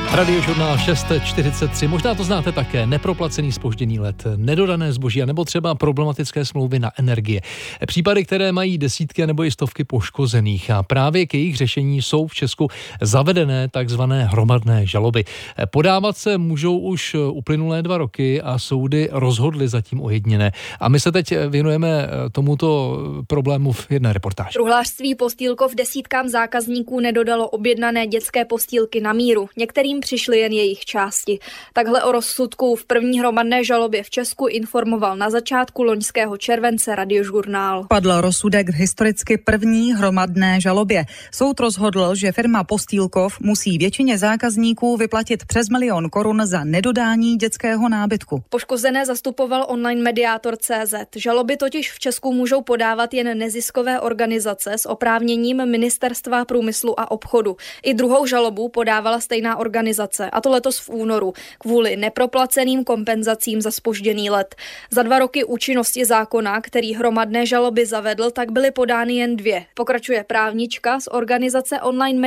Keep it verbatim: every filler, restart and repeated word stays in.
Radiožurnál šest čtyřicet tři. Možná to znáte také. Neproplacený zpožděný let, nedodané zboží a nebo třeba problematické smlouvy na energie. Případy, které mají desítky nebo i stovky poškozených, a právě k jejich řešení jsou v Česku zavedené takzvané hromadné žaloby. Podávat se můžou už uplynulé dva roky a soudy rozhodly zatím ojedinělé. A my se teď věnujeme tomuto problému v jedné reportáži. Truhlářství Postýlkov desítkám zákazníků nedodalo objednané dětské postýlky na míru. Některým přišly jen jejich části. Takhle o rozsudku v první hromadné žalobě v Česku informoval na začátku loňského července Radiožurnál. Padl rozsudek v historicky první hromadné žalobě. Soud rozhodl, že firma Postýlkov musí většině zákazníků vyplatit přes milion korun za nedodání dětského nábytku. Poškozené zastupoval online mediátor tečka cé zet. Žaloby totiž v Česku můžou podávat jen neziskové organizace s oprávněním Ministerstva průmyslu a obchodu. I druhou žalobu podávala stejná organizace, a to letos v únoru, kvůli neproplaceným kompenzacím za zpožděný let. Za dva roky účinnosti zákona, který hromadné žaloby zavedl, tak byly podány jen dvě. Pokračuje právnička z organizace online